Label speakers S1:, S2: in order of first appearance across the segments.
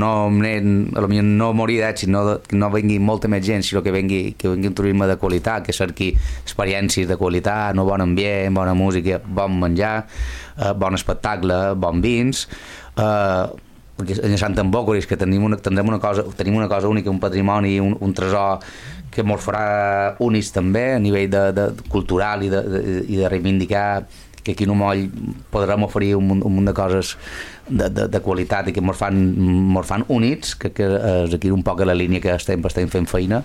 S1: potser no morir d'èxit, no vengui molta més gent, sinó que vengui un turisme de qualitat, que cerqui experiències de qualitat, no bon ambient, bona música, bon menjar, bon espectacle, bon vins, perquè a Sant Ambòcoris, que tenim una cosa única, un patrimoni, un tresor que ens farà únics també a nivell de cultural i de reivindicar que aquí no moll podrem oferir un munt de coses de qualitat i que ens fan únics, que és aquí un poc a la línia que estem fent feina,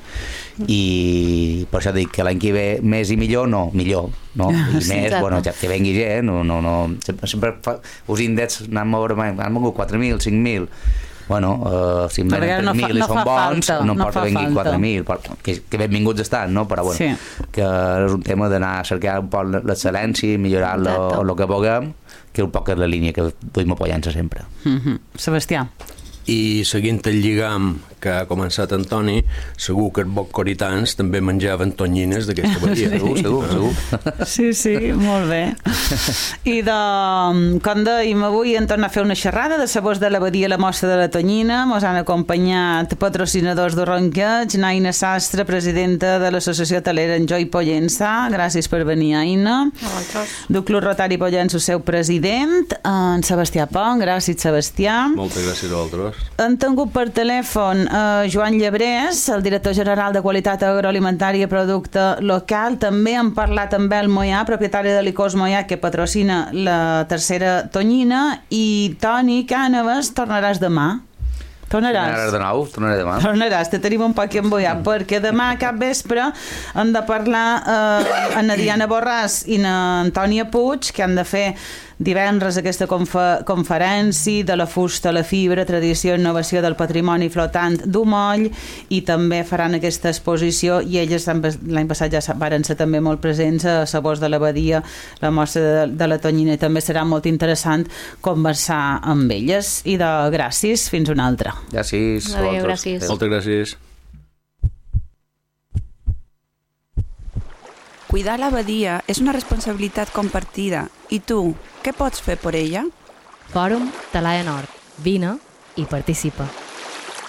S1: i per això dic que l'any que ve més i millor, millor, no? I sí, més, bueno, ja que vengui gent, sempre us índexs, han vengut 4.000, 5.000, bueno, si en venen 3.000 i són bons, no importa vengui 4.000, que benvinguts estan, no? Però bueno, que és un tema d'anar a cercar un poc l'excel·lència, millorar el que puguem, que un poc és la línia que duim apoyant-se sempre.
S2: Sebastià.
S3: I seguint el lligam que ha començat Antoni, segur que els bocoritans també menjaven tonyines d'aquesta badia.
S1: Segur.
S2: Sí, molt bé. I com dèiem, avui hem tornat a fer una xerrada de sabors de la badia, la mostra de la tonyina. Ens han acompanyat patrocinadors de Ronqueig, Aina Sastre, presidenta de l'Associació Hotelera Enjoy Pollença. Gràcies per venir, Aina. Du Club Rotari Pollença, seu president. En Sebastià Pont, gràcies, Sebastià.
S3: Moltes gràcies a vosaltres.
S2: Han tingut per telèfon Joan Llebrés, el director general de Qualitat Agroalimentària i Producte Local. També han parlat amb el Moià, propietari de Licors Moià, que patrocina la tercera tonyina. I Toni Cànovas, tornaràs demà?
S1: Tornaré demà.
S2: Tornaràs, te tenim un poc embullat, perquè demà a cap vespre hem de parlar amb la Diana Borràs i l'Antònia Puig, que han de fer divendres aquesta conferència de la fusta a la fibra, tradició i innovació del patrimoni flotant d'Umoll, i també faran aquesta exposició, i elles l'any passat ja varen ser també molt presents a Sabors de la Badia, la mostra de la tonyina. També serà molt interessant conversar amb elles. I gràcies, fins una altra.
S1: Gràcies.
S3: Moltes gràcies.
S4: Cuidar la badia és una responsabilitat compartida. I tu, què pots fer per ella?
S5: Fòrum Talaia Nord. Vine i participa.